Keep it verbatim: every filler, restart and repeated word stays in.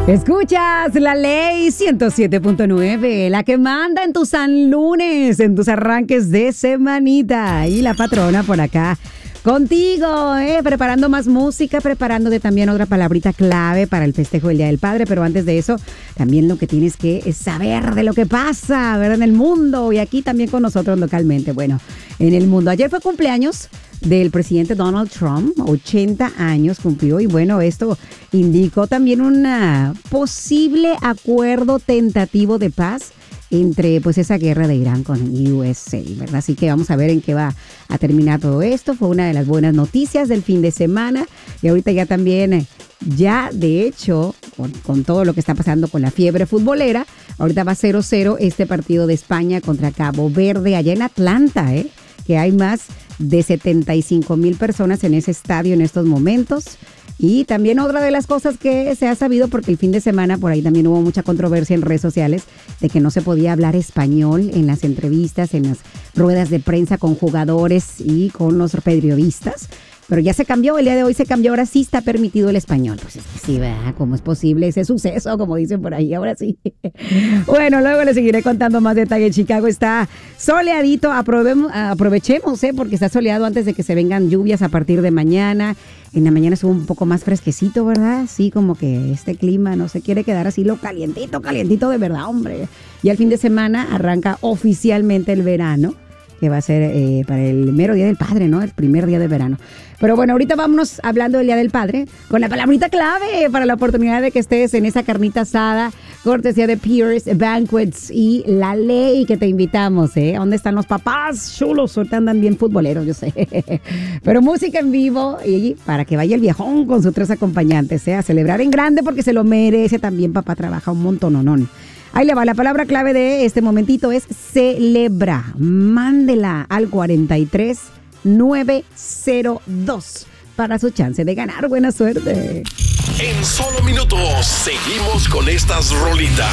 Escuchas la ley ciento siete punto nueve, la que manda en tus San Lunes, en tus arranques de semanita. Y la patrona por acá contigo, eh, preparando más música, preparándote también otra palabrita clave para el festejo del Día del Padre. Pero antes de eso, también lo que tienes que saber de lo que pasa, ¿verdad? En el mundo y aquí también con nosotros localmente. Bueno, en el mundo. Ayer fue cumpleaños del presidente Donald Trump, ochenta años cumplió, y bueno, esto indicó también un posible acuerdo tentativo de paz entre pues esa guerra de Irán con U S A, ¿verdad? Así que vamos a ver en qué va a terminar todo esto. Fue una de las buenas noticias del fin de semana y ahorita ya también, ya de hecho, con, con todo lo que está pasando con la fiebre futbolera, ahorita va cero cero este partido de España contra Cabo Verde allá en Atlanta, ¿eh? Que hay más de setenta y cinco mil personas en ese estadio en estos momentos. Y también otra de las cosas que se ha sabido, porque el fin de semana por ahí también hubo mucha controversia en redes sociales de que no se podía hablar español en las entrevistas, en las ruedas de prensa con jugadores y con los periodistas. Pero ya se cambió, el día de hoy se cambió, ahora sí está permitido el español. Pues es que sí, ¿verdad? ¿Cómo es posible ese suceso? Como dicen por ahí, ahora sí. Bueno, luego les seguiré contando más detalles. Chicago está soleadito, Aprobemos, aprovechemos, ¿eh? Porque está soleado antes de que se vengan lluvias a partir de mañana. En la mañana estuvo un poco más fresquecito, ¿verdad? Sí, como que este clima no se quiere quedar así lo calientito, calientito de verdad, hombre. Y al fin de semana arranca oficialmente el verano, que va a ser eh, para el mero Día del Padre, ¿no? El primer día de verano. Pero bueno, ahorita vámonos hablando del Día del Padre con la palabrita clave para la oportunidad de que estés en esa carnita asada, cortesía de Pierce Banquets y La Ley, que te invitamos, ¿eh? ¿Dónde están los papás chulos? Ahorita andan bien futboleros, yo sé. Pero música en vivo y para que vaya el viejón con sus tres acompañantes, ¿eh? A celebrar en grande porque se lo merece también, papá trabaja un montononón. Ahí le va, la palabra clave de este momentito es celebra. Mándela al cuarenta y tres nueve cero dos para su chance de ganar. Buena suerte. En solo minutos seguimos con estas rolitas.